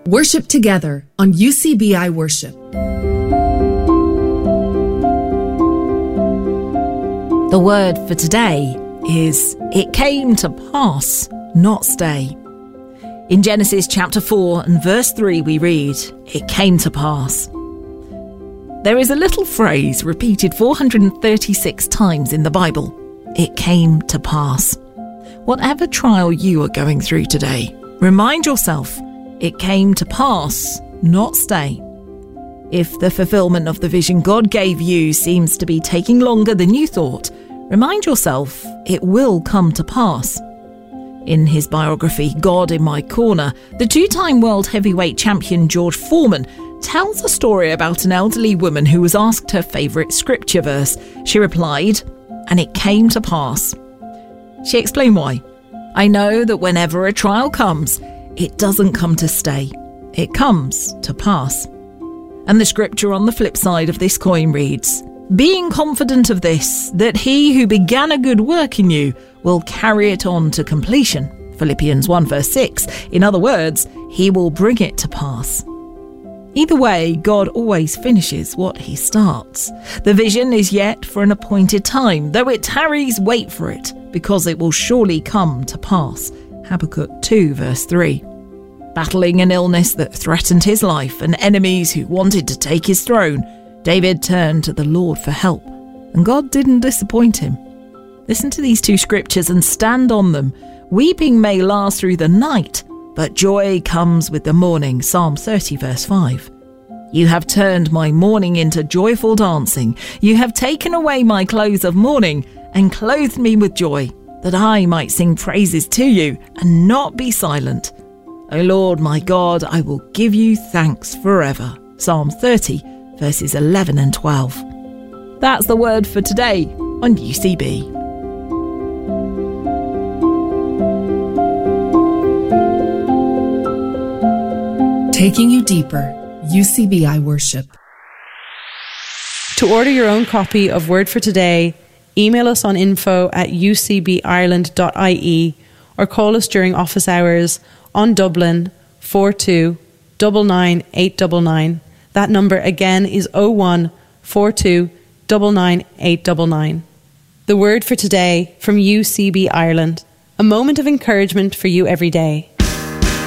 Worship together on UCBI Worship. The word for today is, it came to pass, not stay. In Genesis chapter 4 and verse 3 we read, it came to pass. There is a little phrase repeated 436 times in the Bible. It came to pass. Whatever trial you are going through today, remind yourself, it came to pass, not stay. If the fulfillment of the vision God gave you seems to be taking longer than you thought, remind yourself, it will come to pass. In his biography, God in My Corner, the two-time world heavyweight champion George Foreman tells a story about an elderly woman who was asked her favourite scripture verse. She replied, "And it came to pass." She explained why. "I know that whenever a trial comes, it doesn't come to stay. It comes to pass." And the scripture on the flip side of this coin reads, "Being confident of this, that he who began a good work in you will carry it on to completion." Philippians 1 verse 6. In other words, he will bring it to pass. Either way, God always finishes what he starts. The vision is yet for an appointed time. Though it tarries, wait for it, because it will surely come to pass. Habakkuk 2 verse 3. Battling an illness that threatened his life and enemies who wanted to take his throne, David turned to the Lord for help, and God didn't disappoint him. Listen to these two scriptures and stand on them. Weeping may last through the night, but joy comes with the morning. Psalm 30 verse 5. You have turned my mourning into joyful dancing. You have taken away my clothes of mourning and clothed me with joy, that I might sing praises to you and not be silent. O Lord my God, I will give you thanks forever. Psalm 30 verses 11 and 12. That's the word for today on UCB. Taking you deeper, UCBI Worship. To order your own copy of Word for Today, email us on info@ucbireland.ie or call us during office hours on Dublin 42 99 899. That number again is 01 42 99 899. The Word for Today from UCB Ireland. A moment of encouragement for you every day.